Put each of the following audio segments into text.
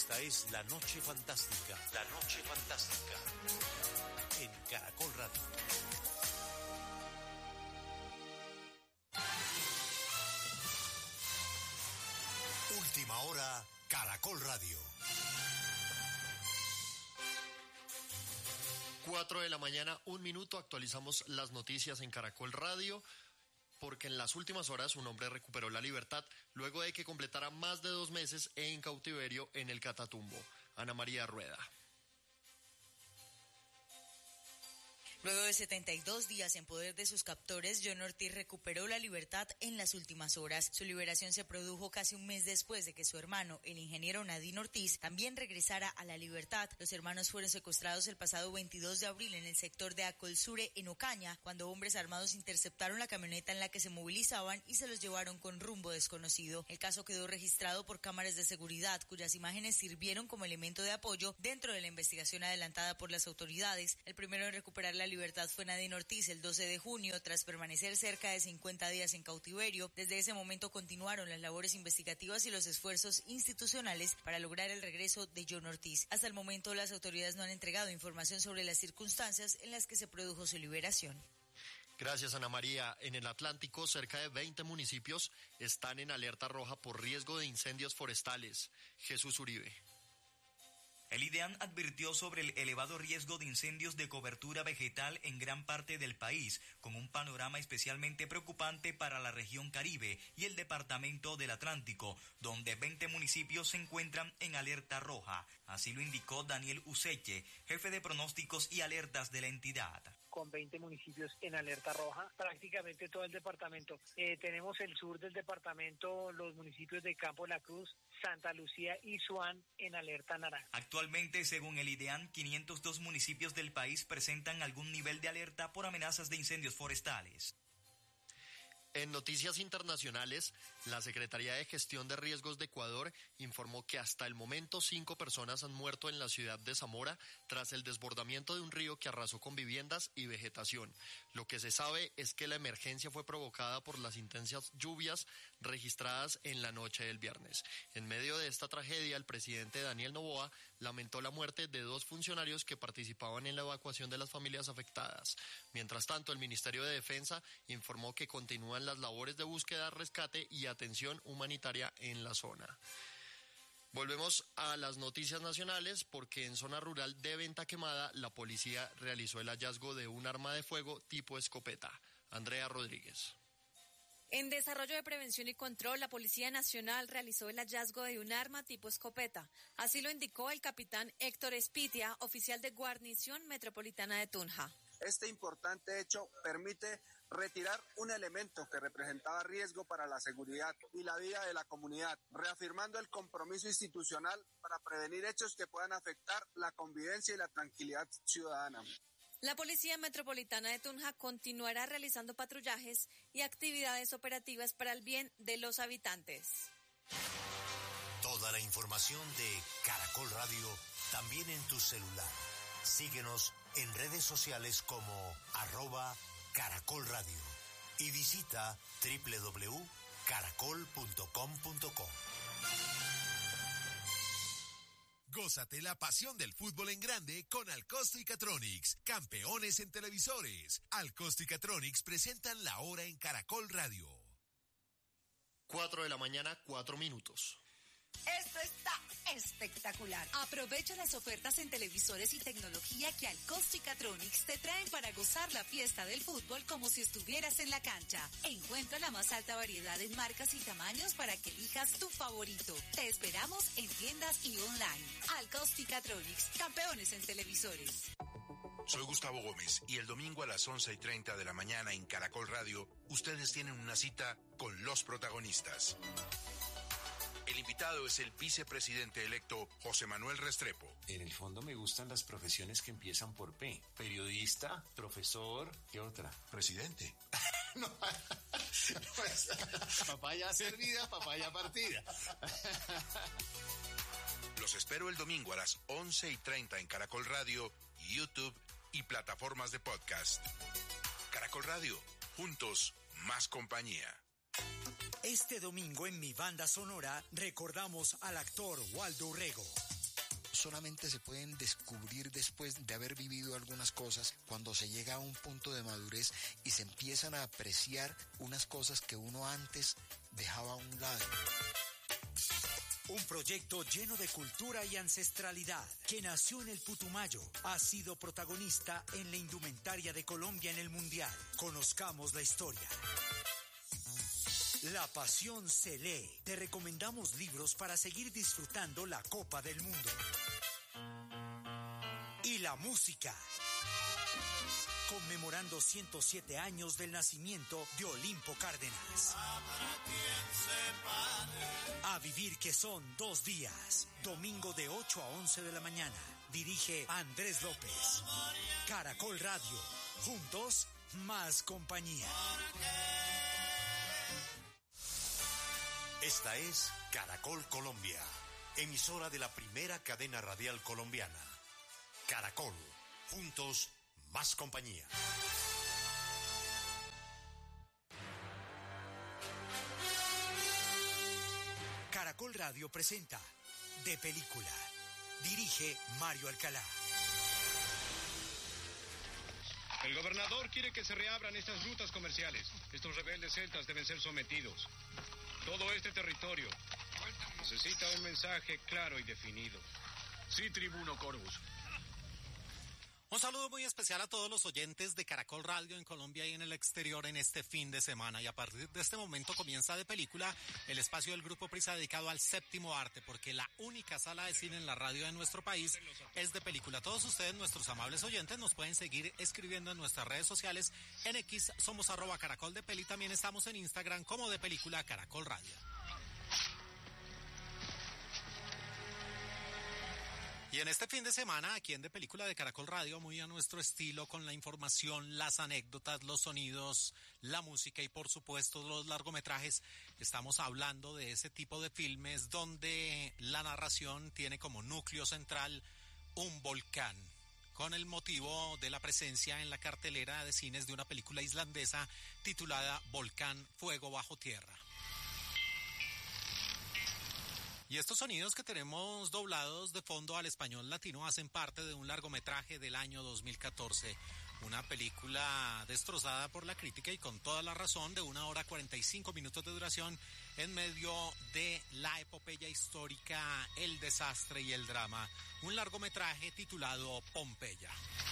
Esta es La Noche Fantástica. La Noche Fantástica. En Caracol Radio. Última hora, Caracol Radio. 4 de la mañana, 1 minuto, actualizamos las noticias en Caracol Radio, porque en las últimas horas un hombre recuperó la libertad luego de que completara más de 2 meses en cautiverio en el Catatumbo. Ana María Rueda. Luego de 72 días en poder de sus captores, John Ortiz recuperó la libertad en las últimas horas. Su liberación se produjo casi un mes después de que su hermano, el ingeniero Nadine Ortiz, también regresara a la libertad. Los hermanos fueron secuestrados el pasado 22 de abril en el sector de Acolsure, en Ocaña, cuando hombres armados interceptaron la camioneta en la que se movilizaban y se los llevaron con rumbo desconocido. El caso quedó registrado por cámaras de seguridad, cuyas imágenes sirvieron como elemento de apoyo dentro de la investigación adelantada por las autoridades. El primero en recuperar la libertad fue Nadine Ortiz el 12 de junio, tras permanecer cerca de 50 días en cautiverio. Desde ese momento continuaron las labores investigativas y los esfuerzos institucionales para lograr el regreso de John Ortiz. Hasta el momento, las autoridades no han entregado información sobre las circunstancias en las que se produjo su liberación. Gracias, Ana María. En el Atlántico, cerca de 20 municipios están en alerta roja por riesgo de incendios forestales. Jesús Uribe. El IDEAN advirtió sobre el elevado riesgo de incendios de cobertura vegetal en gran parte del país, con un panorama especialmente preocupante para la región Caribe y el departamento del Atlántico, donde 20 municipios se encuentran en alerta roja. Así lo indicó Daniel Useche, jefe de pronósticos y alertas de la entidad. Con 20 municipios en alerta roja, prácticamente todo el departamento. Tenemos el sur del departamento, los municipios de Campo La Cruz, Santa Lucía y Suán en alerta naranja. Actualmente, según el IDEAN, 502 municipios del país presentan algún nivel de alerta por amenazas de incendios forestales. En noticias internacionales, la Secretaría de Gestión de Riesgos de Ecuador informó que hasta el momento 5 personas han muerto en la ciudad de Zamora tras el desbordamiento de un río que arrasó con viviendas y vegetación. Lo que se sabe es que la emergencia fue provocada por las intensas lluvias registradas en la noche del viernes. En medio de esta tragedia, el presidente Daniel Noboa lamentó la muerte de 2 funcionarios que participaban en la evacuación de las familias afectadas. Mientras tanto, el Ministerio de Defensa informó que continúan las labores de búsqueda, rescate y atención humanitaria en la zona. Volvemos a las noticias nacionales porque en zona rural de Venta Quemada la policía realizó el hallazgo de un arma de fuego tipo escopeta. Andrea Rodríguez. En desarrollo de prevención y control, la Policía Nacional realizó el hallazgo de un arma tipo escopeta. Así lo indicó el capitán Héctor Espitia, oficial de Guarnición Metropolitana de Tunja. Este importante hecho permite retirar un elemento que representaba riesgo para la seguridad y la vida de la comunidad, reafirmando el compromiso institucional para prevenir hechos que puedan afectar la convivencia y la tranquilidad ciudadana. La Policía Metropolitana de Tunja continuará realizando patrullajes y actividades operativas para el bien de los habitantes. Toda la información de Caracol Radio también en tu celular. Síguenos en redes sociales como @Caracol Radio y visita www.caracol.com.co. Gózate la pasión del fútbol en grande con Alcosto y Catronics, campeones en televisores. Alcosto y Catronics presentan la hora en Caracol Radio. 4 de la mañana, 4 minutos. Esto está espectacular. Aprovecha las ofertas en televisores y tecnología que Alcosto y Catronics te traen para gozar la fiesta del fútbol como si estuvieras en la cancha. Encuentra la más alta variedad en marcas y tamaños para que elijas tu favorito. Te esperamos en tiendas y online. Alcosto y Catronics, campeones en televisores. Soy Gustavo Gómez y el domingo a las 11:30 de la mañana en Caracol Radio, ustedes tienen una cita con los protagonistas. El invitado es el vicepresidente electo José Manuel Restrepo. En el fondo me gustan las profesiones que empiezan por P. Periodista, profesor, ¿qué otra? Presidente. No, papaya servida, papaya partida. Los espero el domingo a las 11:30 en Caracol Radio, YouTube y plataformas de podcast. Caracol Radio, juntos, más compañía. Este domingo en Mi Banda Sonora recordamos al actor Waldo Urrego. solamente se pueden descubrir después de haber vivido algunas cosas, cuando se llega a un punto de madurez y se empiezan a apreciar unas cosas que uno antes dejaba a un lado. Un proyecto lleno de cultura y ancestralidad, que nació en el Putumayo, ha sido protagonista en la indumentaria de Colombia en el Mundial. Conozcamos la historia. La pasión se lee. Te recomendamos libros para seguir disfrutando la Copa del Mundo. Y la música. Conmemorando 107 años del nacimiento de Olimpo Cárdenas. A vivir, que son 2 días. Domingo de 8 a 11 de la mañana. Dirige Andrés López. Caracol Radio. Juntos, más compañía. Esta es Caracol Colombia, emisora de la primera cadena radial colombiana. Caracol, juntos, más compañía. Caracol Radio presenta De Película. Dirige Mario Alcalá. El gobernador quiere que se reabran estas rutas comerciales. Estos rebeldes celtas deben ser sometidos. Todo este territorio necesita un mensaje claro y definido. Sí, Tribuno Corvus. Un saludo muy especial a todos los oyentes de Caracol Radio en Colombia y en el exterior en este fin de semana. Y a partir de este momento comienza De Película, el espacio del Grupo Prisa dedicado al séptimo arte, porque la única sala de cine en la radio de nuestro país es De Película. Todos ustedes, nuestros amables oyentes, nos pueden seguir escribiendo en nuestras redes sociales. En X somos @CaracolDePeli, también estamos en Instagram como De Película Caracol Radio. Y en este fin de semana, aquí en De Película de Caracol Radio, muy a nuestro estilo, con la información, las anécdotas, los sonidos, la música y por supuesto los largometrajes, estamos hablando de ese tipo de filmes donde la narración tiene como núcleo central un volcán, con el motivo de la presencia en la cartelera de cines de una película islandesa titulada Volcán, Fuego bajo tierra. Y estos sonidos que tenemos doblados de fondo al español latino hacen parte de un largometraje del año 2014. Una película destrozada por la crítica y con toda la razón, de 1 hora 45 minutos de duración, en medio de la epopeya histórica, el desastre y el drama. Un largometraje titulado Pompeya.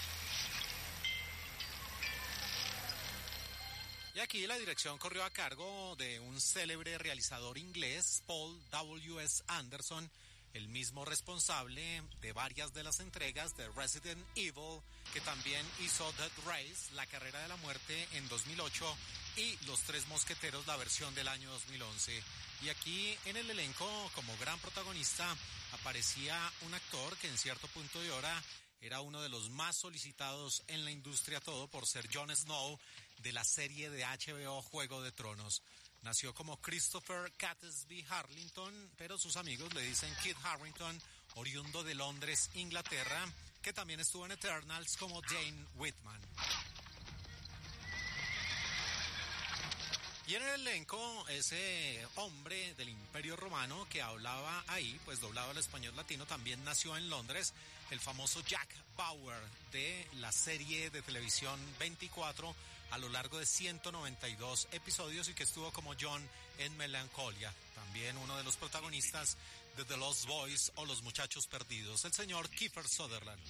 Y aquí la dirección corrió a cargo de un célebre realizador inglés, Paul W.S. Anderson, el mismo responsable de varias de las entregas de Resident Evil, que también hizo Death Race, la carrera de la muerte, en 2008, y Los Tres Mosqueteros, la versión del año 2011. Y aquí en el elenco, como gran protagonista, aparecía un actor que en cierto punto de hora era uno de los más solicitados en la industria, todo por ser Jon Snow de la serie de HBO Juego de Tronos. Nació como Christopher Catesby Harrington, pero sus amigos le dicen Kit Harington, oriundo de Londres, Inglaterra, que también estuvo en Eternals como Dane Whitman. Y en el elenco, ese hombre del Imperio Romano que hablaba ahí, pues doblado al español latino, también nació en Londres, el famoso Jack Bauer de la serie de televisión 24 a lo largo de 192 episodios y que estuvo como John en Melancholia. También uno de los protagonistas de The Lost Boys o Los Muchachos Perdidos, el señor Kiefer Sutherland.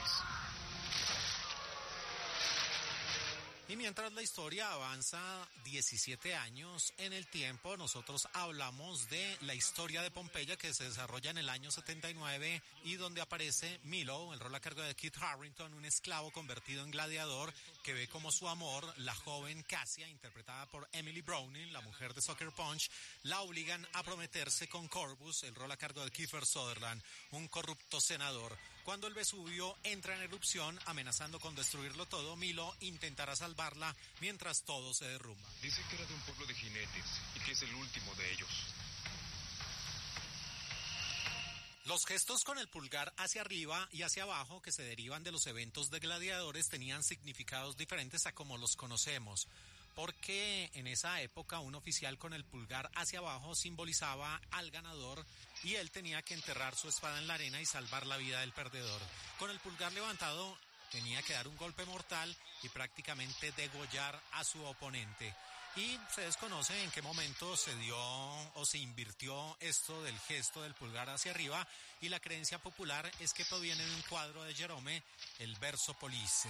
Y mientras la historia avanza 17 años en el tiempo, nosotros hablamos de la historia de Pompeya, que se desarrolla en el año 79 y donde aparece Milo, el rol a cargo de Kit Harington, un esclavo convertido en gladiador que ve como su amor, la joven Cassia, interpretada por Emily Browning, la mujer de Sucker Punch, la obligan a prometerse con Corvus, el rol a cargo de Kiefer Sutherland, un corrupto senador. Cuando el Vesubio entra en erupción, amenazando con destruirlo todo, Milo intentará salvarla mientras todo se derrumba. Dice que era de un pueblo de jinetes y que es el último de ellos. Los gestos con el pulgar hacia arriba y hacia abajo que se derivan de los eventos de gladiadores tenían significados diferentes a como los conocemos. porque en esa época un oficial con el pulgar hacia abajo simbolizaba al ganador y él tenía que enterrar su espada en la arena y salvar la vida del perdedor. Con el pulgar levantado tenía que dar un golpe mortal y prácticamente degollar a su oponente. Y se desconoce en qué momento se dio o se invirtió esto del gesto del pulgar hacia arriba, y la creencia popular es que proviene de un cuadro de Jerome, el Verso Police.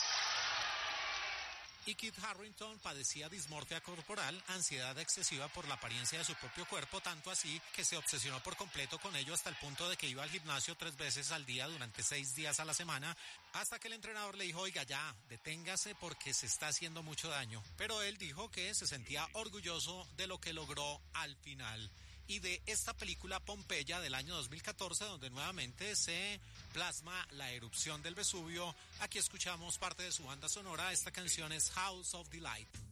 Y Kit Harington padecía dismorfia corporal, ansiedad excesiva por la apariencia de su propio cuerpo, tanto así que se obsesionó por completo con ello hasta el punto de que iba al gimnasio 3 veces al día durante 6 días a la semana, hasta que el entrenador le dijo: oiga, ya, deténgase porque se está haciendo mucho daño. Pero él dijo que se sentía orgulloso de lo que logró al final. Y de esta película Pompeya del año 2014, donde nuevamente se plasma la erupción del Vesubio, aquí escuchamos parte de su banda sonora. Esta canción es House of Delight.